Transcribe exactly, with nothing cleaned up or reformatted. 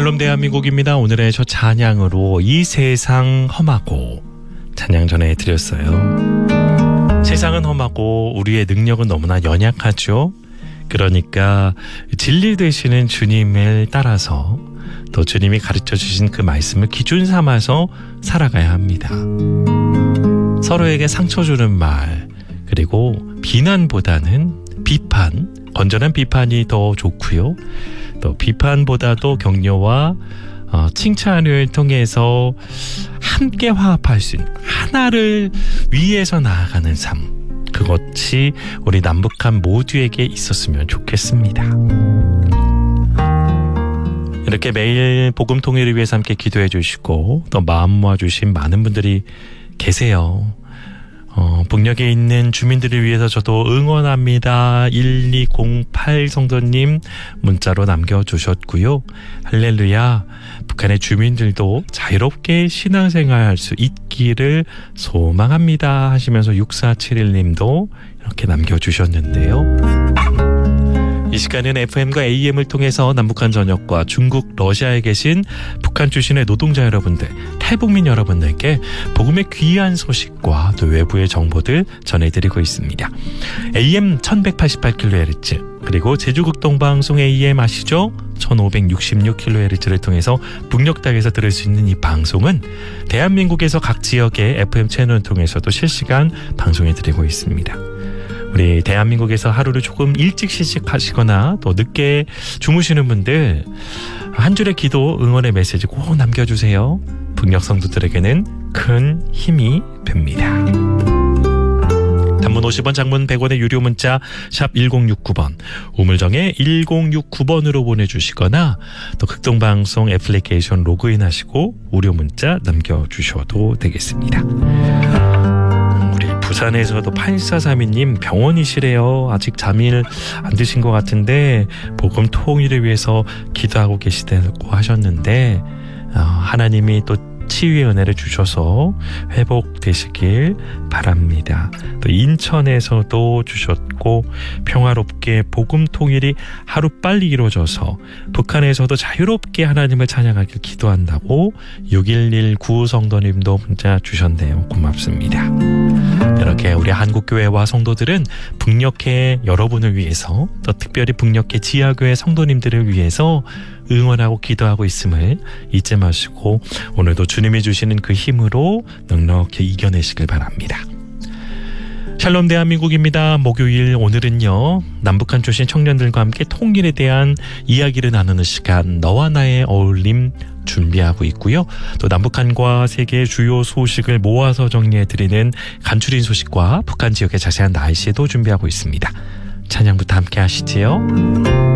샬롬 대한민국입니다. 오늘의 첫 찬양으로 이 세상 험하고 찬양 전해드렸어요. 세상은 험하고 우리의 능력은 너무나 연약하죠. 그러니까 진리 되시는 주님을 따라서 또 주님이 가르쳐 주신 그 말씀을 기준 삼아서 살아가야 합니다. 서로에게 상처 주는 말, 그리고 비난보다는 비판, 건전한 비판이 더 좋고요. 또 비판보다도 격려와 어, 칭찬을 통해서 함께 화합할 수 있는, 하나를 위해서 나아가는 삶, 그것이 우리 남북한 모두에게 있었으면 좋겠습니다. 이렇게 매일 복음 통일을 위해서 함께 기도해 주시고 또 마음 모아주신 많은 분들이 계세요. 어, 북녘에 있는 주민들을 위해서 저도 응원합니다. 일이공팔 성도님 문자로 남겨주셨고요. 할렐루야, 북한의 주민들도 자유롭게 신앙생활할 수 있기를 소망합니다 하시면서 육사칠일 님도 이렇게 남겨주셨는데요. 이 시간은 에프엠과 에이엠을 통해서 남북한 전역과 중국, 러시아에 계신 북한 출신의 노동자 여러분들, 탈북민 여러분들께 복음의 귀한 소식과 또 외부의 정보들 전해드리고 있습니다. 에이엠 천백팔십팔 킬로헤르츠, 그리고 제주극동방송 에이엠 아시죠? 천오백육십육 킬로헤르츠를 통해서 북녘 땅에서 들을 수 있는 이 방송은 대한민국에서 각 지역의 에프엠 채널을 통해서도 실시간 방송해드리고 있습니다. 우리 대한민국에서 하루를 조금 일찍 시작하시거나 또 늦게 주무시는 분들, 한 줄의 기도, 응원의 메시지 꼭 남겨주세요. 북녘 성도들에게는 큰 힘이 됩니다. 단문 오십 원, 장문 백 원의 유료 문자 샵 일공육구 번, 우물정에 일공육구 번으로 보내주시거나 또 극동방송 애플리케이션 로그인하시고 무료 문자 남겨주셔도 되겠습니다. 부산에서도 팔사삼이 님 병원이시래요. 아직 잠이 안 드신 것 같은데 복음 통일을 위해서 기도하고 계시다고 하셨는데 어, 하나님이 또 치유의 은혜를 주셔서 회복되시길 바랍니다. 또 인천에서도 주셨고 평화롭게 복음 통일이 하루빨리 이루어져서 북한에서도 자유롭게 하나님을 찬양하길 기도한다고 육일일구 성도님도 문자 주셨네요. 고맙습니다. 이렇게 우리 한국교회와 성도들은 북녘의 여러분을 위해서, 또 특별히 북녘의 지하교회 성도님들을 위해서 응원하고 기도하고 있음을 잊지 마시고 오늘도 주님이 주시는 그 힘으로 넉넉히 이겨내시길 바랍니다. 샬롬 대한민국입니다. 목요일 오늘은요, 남북한 출신 청년들과 함께 통일에 대한 이야기를 나누는 시간, 너와 나의 어울림 준비하고 있고요. 또 남북한과 세계의 주요 소식을 모아서 정리해드리는 간추린 소식과 북한 지역의 자세한 날씨도 준비하고 있습니다. 찬양부터 함께 하시지요.